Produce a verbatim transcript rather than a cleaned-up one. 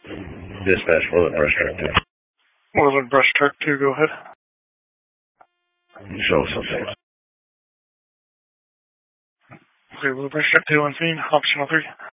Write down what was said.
Dispatch, Moreland Brush Truck two. Moreland Brush Truck two, go ahead. Show something. Okay, Moreland Brush Truck two on scene, optional three.